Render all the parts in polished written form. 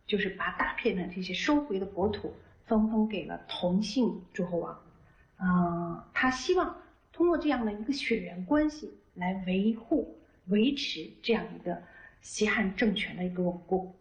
就是把大片的这些收回的国土分封给了同姓诸侯王。他希望通过这样的一个血缘关系来维持这样一个西汉政权的一个稳固。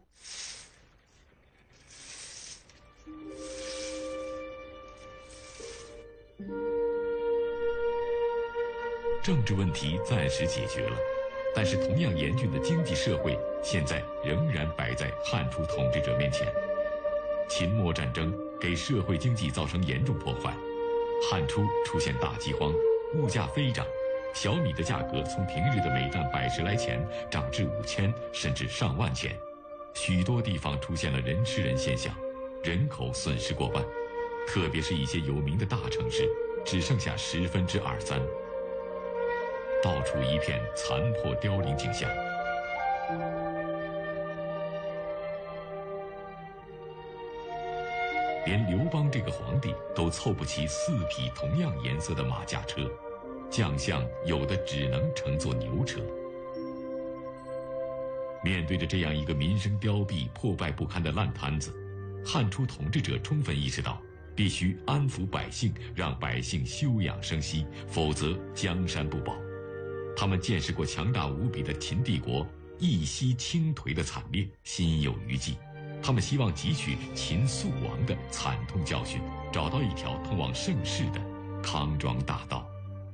政治问题暂时解决了，但是同样严峻的经济社会现在仍然摆在汉初统治者面前。秦末战争给社会经济造成严重破坏，汉初出现大饥荒，物价飞涨，小米的价格从平日的每担110来钱涨至5000甚至上万钱，许多地方出现了人吃人现象，人口损失过万，特别是一些有名的大城市，只剩下3%，到处一片残破凋零景象。连刘邦这个皇帝都凑不齐4匹同样颜色的马驾车，将相有的只能乘坐牛车。面对着这样一个民生凋敝、破败不堪的烂摊子，汉初统治者充分意识到，必须安抚百姓，让百姓休养生息，否则江山不保。他们见识过强大无比的秦帝国一夕倾颓的惨烈，心有余悸。他们希望汲取秦肃王的惨痛教训，找到一条通往盛世的康庄大道。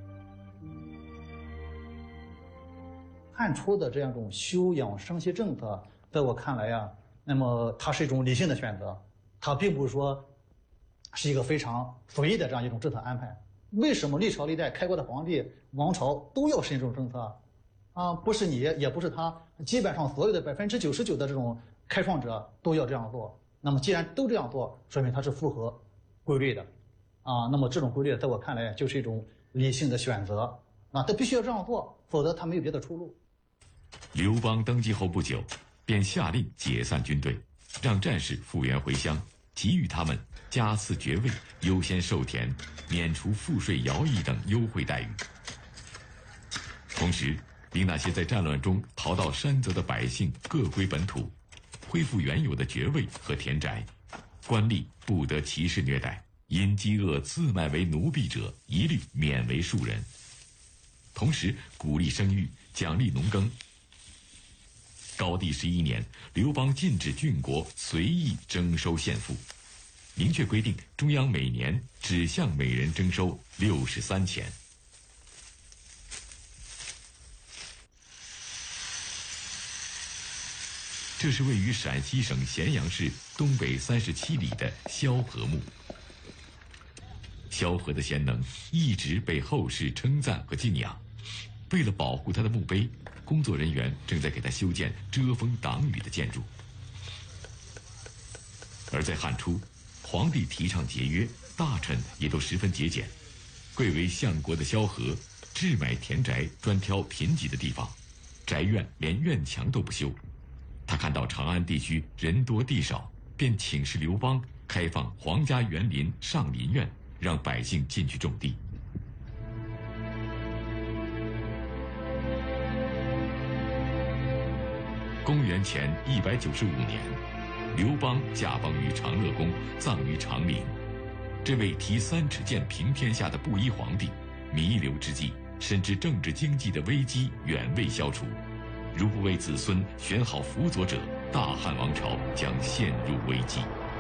汉初的这样一种休养生息政策，在我看来呀，那么它是一种理性的选择，它并不是说是一个非常随意的这样一种政策安排。为什么历朝历代开国的皇帝、王朝都要实行这种政策？不是你，也不是他，基本上所有的99%的这种开创者都要这样做。那么既然都这样做，说明它是符合规律的，那么这种规律在我看来就是一种理性的选择，他必须要这样做，否则他没有别的出路。 刘邦登基后不久，便下令解散军队，让战士复员回乡，给予他们加赐爵位、优先授田、免除赋税徭役等优惠待遇。同时，令那些在战乱中逃到山泽的百姓各归本土，恢复原有的爵位和田宅，官吏不得歧视虐待，因饥饿自卖为奴婢者一律免为庶人。同时鼓励生育，奖励农耕。高帝11年，刘邦禁止郡国随意征收献赋，明确规定中央每年只向每人征收63钱。这是位于陕西省咸阳市东北37里的萧何墓。萧何的贤能一直被后世称赞和敬仰。为了保护他的墓碑，工作人员正在给他修建遮风挡雨的建筑。而在汉初，皇帝提倡节约，大臣也都十分节俭。贵为相国的萧何，只买田宅，专挑贫瘠的地方，宅院连院墙都不修。他看到长安地区人多地少，便请示刘邦开放皇家园林上林苑，让百姓进去种地。公元前195年，刘邦驾崩于长乐宫，葬于长陵。这位提3尺剑平天下的布衣皇帝，弥留之际，深知政治经济的危机远未消除，如不为子孙选好辅佐者，大汉王朝将陷入危机。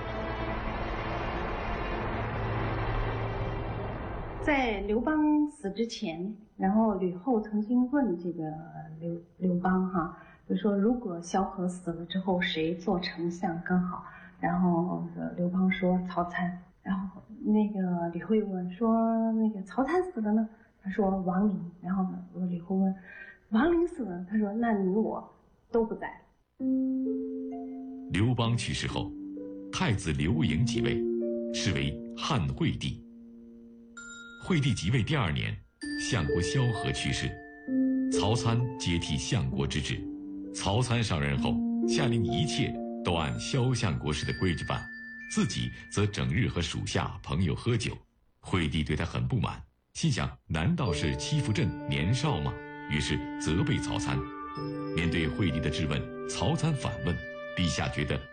在刘邦死之前，然后吕后曾经问这个刘邦就说如果萧何死了之后，谁做丞相更好？然后刘邦说曹参。然后那个吕后问说那个曹参死了呢？他说王陵。然后吕后问王陵死了，他说那你我都不在了。 刘邦去世后，太子刘盈即位，是为汉惠帝。惠帝即位第2年，相国萧何去世，曹参接替相国之职。曹参上任后，下令一切都按萧相国时的规矩办，自己则整日和属下朋友喝酒。惠帝对他很不满，心想难道是欺负朕年少吗？于是责备曹参。面对惠帝的质问，曹参反问：陛下觉得